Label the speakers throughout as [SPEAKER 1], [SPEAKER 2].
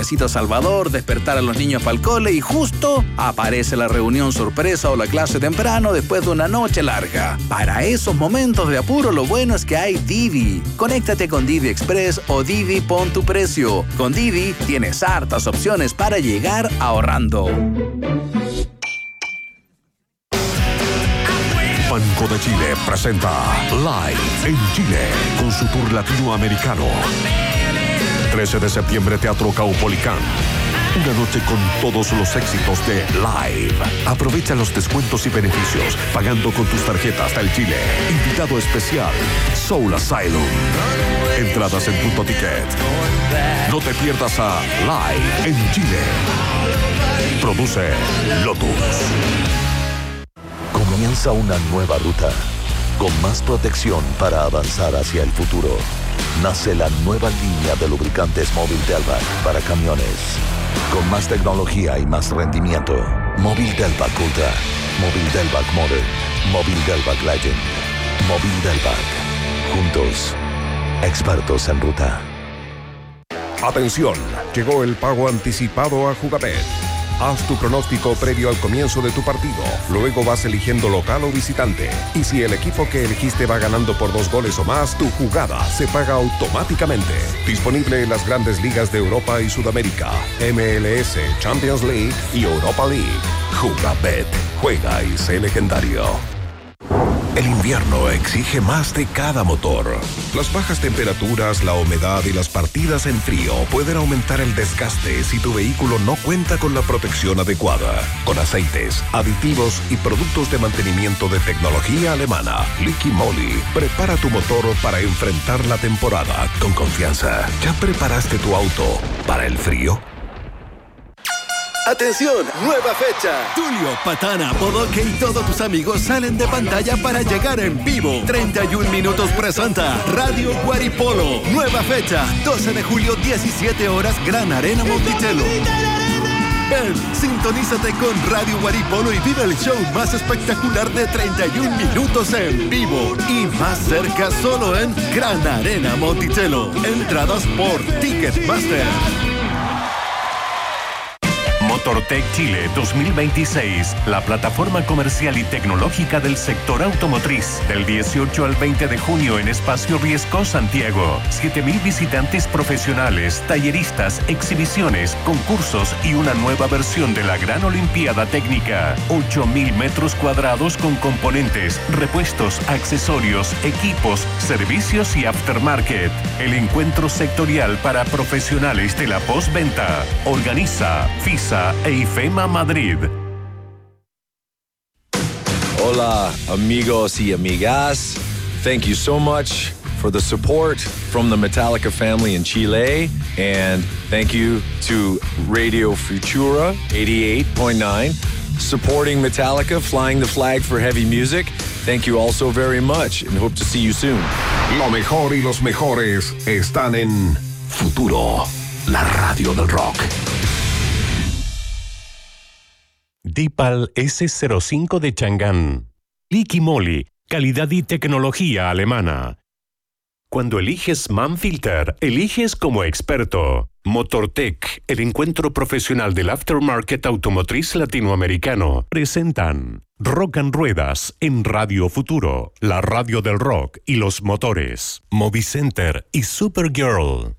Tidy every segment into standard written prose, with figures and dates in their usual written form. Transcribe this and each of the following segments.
[SPEAKER 1] trenecito Salvador, despertar a los niños para el cole y justo aparece la reunión sorpresa o la clase temprano después de una noche larga. Para esos momentos de apuro, lo bueno es que hay Didi. Conéctate con Didi Express o Didi Pon tu Precio. Con Didi tienes hartas opciones para llegar ahorrando.
[SPEAKER 2] Banco de Chile presenta Live en Chile con su tour latinoamericano. 13 de septiembre, Teatro Caupolicán. Una noche con todos los éxitos de Live. Aprovecha los descuentos y beneficios pagando con tus tarjetas del Chile. Invitado especial, Soul Asylum. Entradas en Punto Ticket. No te pierdas a Live en Chile. Produce Lotus.
[SPEAKER 3] Comienza una nueva ruta, con más protección para avanzar hacia el futuro. Nace la nueva línea de lubricantes Móvil Delvac para camiones. Con más tecnología y más rendimiento. Móvil Delvac Ultra, Móvil Delvac Modern, Móvil Delvac Legend, Móvil Delvac. Juntos, expertos en ruta.
[SPEAKER 4] Atención, llegó el pago anticipado a Jugabet. Haz tu pronóstico previo al comienzo de tu partido. Luego vas eligiendo local o visitante. Y si el equipo que elegiste va ganando por 2 goles o más, tu jugada se paga automáticamente. Disponible en las grandes ligas de Europa y Sudamérica, MLS, Champions League y Europa League. Jugabet. Juega y sé legendario. El invierno exige más de cada motor. Las bajas temperaturas, la humedad y las partidas en frío pueden aumentar el desgaste si tu vehículo no cuenta con la protección adecuada. Con aceites, aditivos y productos de mantenimiento de tecnología alemana, Liqui Moly prepara tu motor para enfrentar la temporada con confianza. ¿Ya preparaste tu auto para el frío?
[SPEAKER 5] ¡Atención! ¡Nueva fecha!
[SPEAKER 6] Tulio, Patana, Bodoque y todos tus amigos salen de pantalla para llegar en vivo. 31 Minutos presenta Radio Guaripolo. Nueva fecha, 12 de julio, 17 horas, Gran Arena Monticello. Ven, sintonízate con Radio Guaripolo y vive el show más espectacular de 31 minutos en vivo. Y más cerca solo en Gran Arena Monticello. Entradas por Ticketmaster.
[SPEAKER 7] Motortech Chile 2026, la plataforma comercial y tecnológica del sector automotriz. Del 18 al 20 de junio en Espacio Riesco, Santiago. 7.000 visitantes profesionales, talleristas, exhibiciones, concursos y una nueva versión de la Gran Olimpiada Técnica. 8.000 metros cuadrados con componentes, repuestos, accesorios, equipos, servicios y aftermarket. El encuentro sectorial para profesionales de la postventa. Organiza FISA e IFEMA Madrid.
[SPEAKER 8] Hola, amigos y amigas. Thank you so much for the support from the Metallica family in Chile. And thank you to Radio Futura 88.9, supporting Metallica, flying the flag for heavy music. Thank you all so very much and hope to see you soon.
[SPEAKER 4] Lo mejor y los mejores están en Futuro, la radio del rock.
[SPEAKER 7] Dipal S05 de Chang'an. Liqui Moly, calidad y tecnología alemana. Cuando eliges Manfilter, eliges como experto. Motortech, el encuentro profesional del aftermarket automotriz latinoamericano, presentan Rock and Ruedas en Radio Futuro, la radio del rock y los motores. Movicenter y Supergirl.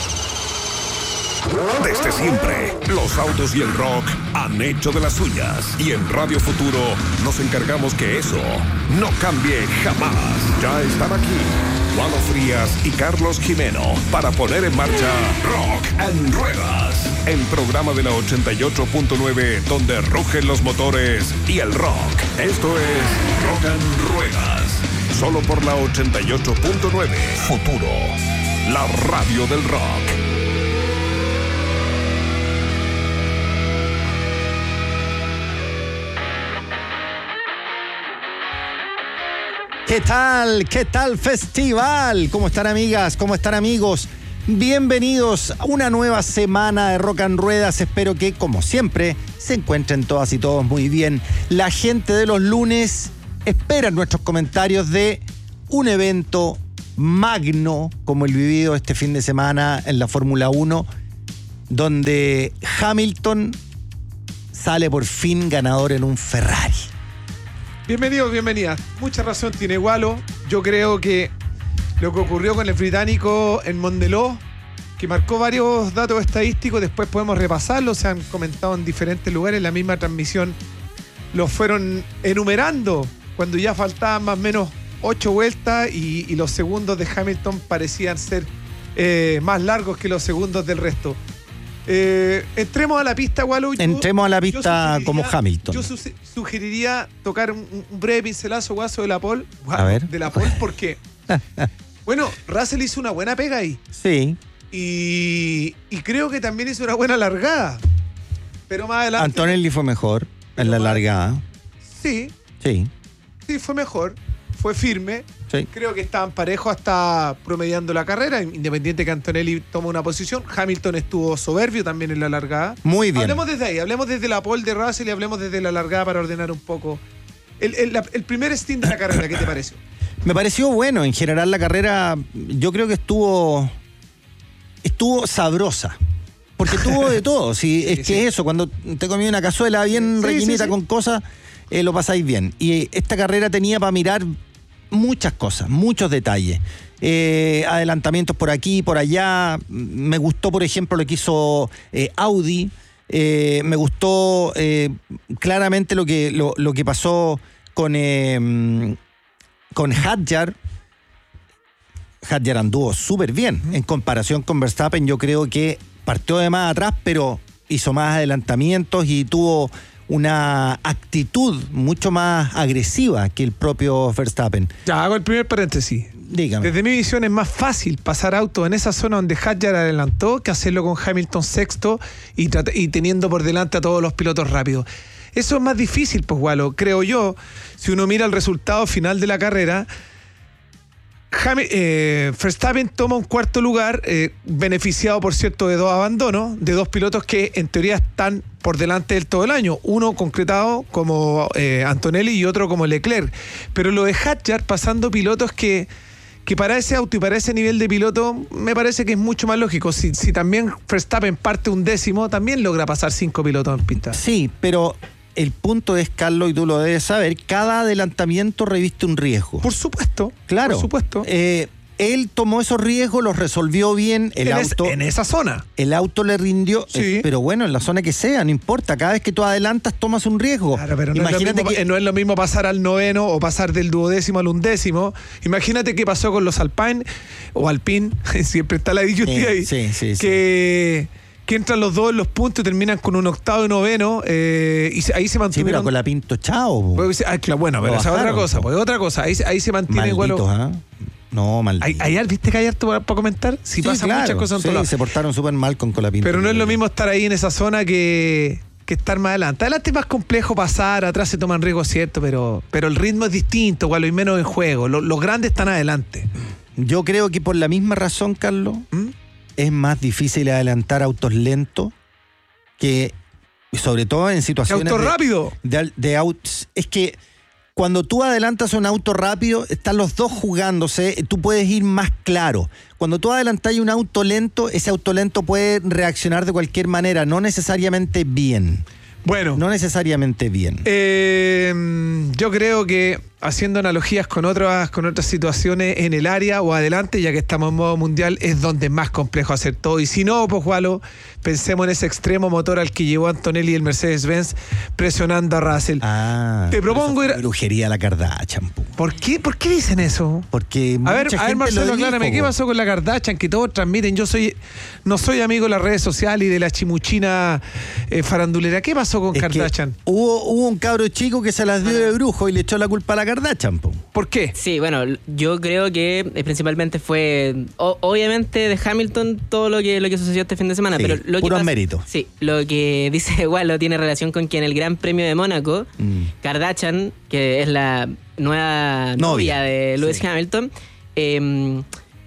[SPEAKER 4] Desde siempre, los autos y el rock han hecho de las suyas. Y en Radio Futuro nos encargamos que eso no cambie jamás. Ya están aquí Lalo Frías y Carlos Jimeno para poner en marcha Rock and Ruedas, el programa de la 88.9 donde rugen los motores y el rock. Esto es Rock and Ruedas, solo por la 88.9 Futuro, la radio del rock.
[SPEAKER 9] ¿Qué tal? ¿Qué tal festival? ¿Cómo están, amigas? ¿Cómo están, amigos? Bienvenidos a una nueva semana de Rock and Ruedas. Espero que, como siempre, se encuentren todas y todos muy bien. La gente de los lunes espera nuestros comentarios de un evento magno como el vivido este fin de semana en la Fórmula 1. donde Hamilton sale por fin ganador en un Ferrari.
[SPEAKER 5] Bienvenidos, bienvenidas. Mucha razón tiene Walo. Yo creo que lo que ocurrió con el británico en Mondeló, que marcó varios datos estadísticos, después podemos repasarlos, se han comentado en diferentes lugares, en la misma transmisión los fueron enumerando cuando ya faltaban más o menos 8 vueltas y los segundos de Hamilton parecían ser más largos que los segundos del resto. Entremos a la pista, Walo.
[SPEAKER 9] Entremos a la pista como Hamilton.
[SPEAKER 5] Yo sugeriría tocar un breve pincelazo, Guaso, de la pole.
[SPEAKER 9] A ver.
[SPEAKER 5] De la pole, porque bueno, Russell hizo una buena pega ahí.
[SPEAKER 9] Sí.
[SPEAKER 5] Y creo que también hizo una buena largada. Pero más adelante...
[SPEAKER 9] Antonelli fue mejor en la largada.
[SPEAKER 5] Sí, fue mejor. Fue firme.
[SPEAKER 9] Sí.
[SPEAKER 5] Creo que estaban parejos hasta promediando la carrera, independiente que Antonelli toma una posición. Hamilton estuvo soberbio también en la largada.
[SPEAKER 9] Muy bien.
[SPEAKER 5] Hablemos desde ahí, hablemos desde la pole de Russell y hablemos desde la largada para ordenar un poco. El primer stint de la carrera, ¿qué te pareció?
[SPEAKER 9] Me pareció bueno. En general la carrera yo creo que estuvo sabrosa. Porque tuvo de todo. Sí, es eso, cuando te comí una cazuela bien rellenita con cosas, lo pasáis bien. Y esta carrera tenía para mirar muchas cosas, muchos detalles. Adelantamientos por aquí, por allá. Me gustó, por ejemplo, lo que hizo Audi. Me gustó claramente lo que pasó con Hadjar. Hadjar anduvo súper bien. En comparación con Verstappen, yo creo que partió de más atrás, pero hizo más adelantamientos y tuvo una actitud mucho más agresiva que el propio Verstappen.
[SPEAKER 5] Ya, hago el primer paréntesis.
[SPEAKER 9] Dígame.
[SPEAKER 5] Desde mi visión es más fácil pasar auto en esa zona donde Hadjar adelantó que hacerlo con Hamilton sexto y teniendo por delante a todos los pilotos rápidos. Eso es más difícil, pues, Walo, creo yo. Si uno mira el resultado final de la carrera, Verstappen toma un cuarto lugar, beneficiado, por cierto, de 2 abandonos, de 2 pilotos que en teoría están por delante del todo el año. Uno concretado como Antonelli y otro como Leclerc. Pero lo de Hadjar pasando pilotos que para ese auto y para ese nivel de piloto me parece que es mucho más lógico. Si también Verstappen parte 1/10, también logra pasar 5 pilotos en pista.
[SPEAKER 9] Sí, pero el punto es, Carlos, y tú lo debes saber, cada adelantamiento reviste un riesgo.
[SPEAKER 5] Por supuesto.
[SPEAKER 9] Claro.
[SPEAKER 5] Por supuesto.
[SPEAKER 9] Él tomó esos riesgos, los resolvió bien.
[SPEAKER 5] En esa zona.
[SPEAKER 9] El auto le rindió,
[SPEAKER 5] Sí.
[SPEAKER 9] pero bueno, en la zona que sea, no importa. Cada vez que tú adelantas, tomas un riesgo.
[SPEAKER 5] Claro, pero
[SPEAKER 9] Imagínate
[SPEAKER 5] no es lo mismo pasar al 9º o pasar del 12º al 11º. Imagínate qué pasó con los Alpine o Alpine, siempre está la disyuntiva ahí.
[SPEAKER 9] Sí.
[SPEAKER 5] Que entran los dos en los puntos y terminan con un 8º y 9º, y ahí se mantuvieron.
[SPEAKER 9] Sí, pero con la Pinto, chao.
[SPEAKER 5] Claro, bueno, pero esa es otra cosa, pues otra cosa. Ahí se mantiene
[SPEAKER 9] Malditos,
[SPEAKER 5] bueno.
[SPEAKER 9] No, maldito.
[SPEAKER 5] ¿Viste que hay harto para comentar? Si pasan muchas cosas en todos lados.
[SPEAKER 9] Se portaron súper mal con Colapinto.
[SPEAKER 5] Pero no es lo mismo estar ahí en esa zona que estar más adelante. Adelante es más complejo pasar, atrás se toman riesgos, cierto, pero el ritmo es distinto, igual, y menos en juego. Los grandes están adelante.
[SPEAKER 9] Yo creo que por la misma razón, Carlos, es más difícil adelantar autos lentos que, sobre todo en situaciones
[SPEAKER 5] auto rápido.
[SPEAKER 9] De autos. Es que cuando tú adelantas un auto rápido, están los dos jugándose, tú puedes ir más claro. Cuando tú adelantas un auto lento, ese auto lento puede reaccionar de cualquier manera, no necesariamente bien.
[SPEAKER 5] Bueno.
[SPEAKER 9] No necesariamente bien.
[SPEAKER 5] Yo creo que haciendo analogías con otras situaciones en el área o adelante, ya que estamos en modo mundial, es donde es más complejo hacer todo. Y si no, pues, Walo, pensemos en ese extremo motor al que llevó Antonelli y el Mercedes-Benz presionando a Russell.
[SPEAKER 9] Te
[SPEAKER 5] propongo ir...
[SPEAKER 9] brujería la Kardashian.
[SPEAKER 5] ¿Por qué dicen eso?
[SPEAKER 9] Porque
[SPEAKER 5] a ver, Marcelo, aclárame, ¿qué pasó con la Kardashian? Que todos transmiten. No soy amigo de las redes sociales y de la chimuchina farandulera. ¿Qué pasó con Kardashian?
[SPEAKER 9] Hubo un cabro chico que se las dio de brujo y le echó la culpa a la Kardashian.
[SPEAKER 5] ¿Por qué?
[SPEAKER 10] Sí, bueno, yo creo que principalmente fue obviamente de Hamilton todo lo que sucedió este fin de semana,
[SPEAKER 9] sí,
[SPEAKER 10] pero lo
[SPEAKER 9] puro
[SPEAKER 10] que
[SPEAKER 9] mérito.
[SPEAKER 10] Sí, lo que dice Walo tiene relación con que en el Gran Premio de Mónaco, Kardashian, que es la nueva novia de Lewis Hamilton,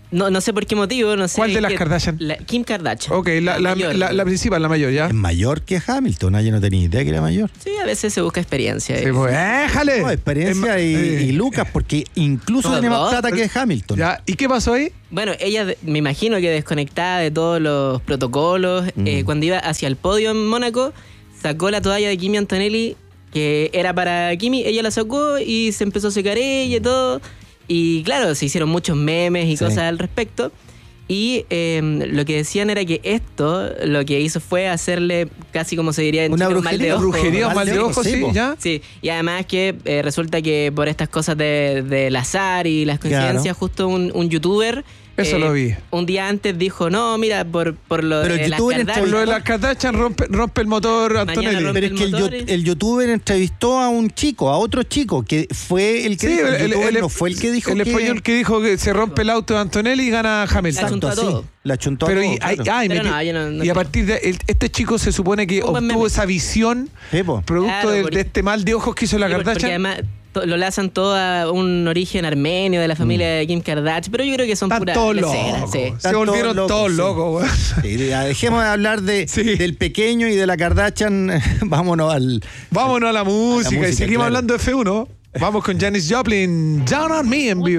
[SPEAKER 10] No sé por qué motivo, no sé.
[SPEAKER 5] ¿Cuál de las Kardashian?
[SPEAKER 10] Kim Kardashian.
[SPEAKER 5] Ok, la principal, la mayor, ¿ya?
[SPEAKER 9] Es mayor que Hamilton. Yo no tenía idea que era mayor.
[SPEAKER 10] Sí, a veces se busca experiencia.
[SPEAKER 5] Sí, pues, ¡éjale!
[SPEAKER 9] No, experiencia y Lucas, porque incluso tiene más plata que Hamilton.
[SPEAKER 5] ¿Ya? ¿Y qué pasó ahí?
[SPEAKER 10] Bueno, ella me imagino que desconectada de todos los protocolos, cuando iba hacia el podio en Mónaco, sacó la toalla de Kimi Antonelli, que era para Kimi, ella la sacó y se empezó a secar ella y todo. Y claro, se hicieron muchos memes y cosas al respecto. Y lo que decían era que esto lo que hizo fue hacerle casi como se diría en
[SPEAKER 9] una
[SPEAKER 10] Chile,
[SPEAKER 9] brujería,
[SPEAKER 5] un mal de ojo, sí, ¿ya?
[SPEAKER 10] Sí, y además que resulta que por estas cosas del azar y las coincidencias, justo un youtuber...
[SPEAKER 5] Eso lo vi.
[SPEAKER 10] Un día antes dijo, no, mira, por lo
[SPEAKER 9] Pero
[SPEAKER 10] de las Kardashian.
[SPEAKER 5] Por lo de las Kardashian rompe el motor Antonelli.
[SPEAKER 9] Pero es que el youtuber entrevistó a un chico, a otro chico, que fue el que dijo. No fue el que dijo
[SPEAKER 5] el español que dijo que se rompe el auto de Antonelli y gana Hamilton.
[SPEAKER 10] La chuntó a todo.
[SPEAKER 9] La chuntó
[SPEAKER 5] pero
[SPEAKER 9] a todo.
[SPEAKER 5] y a partir de este chico se supone que obtuvo esa visión producto de este mal de ojos que hizo la Kardashian.
[SPEAKER 10] Porque además lo lanzan todo a un origen armenio de la familia de Kim Kardashian, pero yo creo que son puras leceras. Sí.
[SPEAKER 5] Se volvieron todos locos.
[SPEAKER 9] Sí, dejemos de hablar del pequeño y de la Kardashian. Vámonos a la
[SPEAKER 5] música y seguimos hablando de F1. Vamos con Janis Joplin, Down on Me en vivo.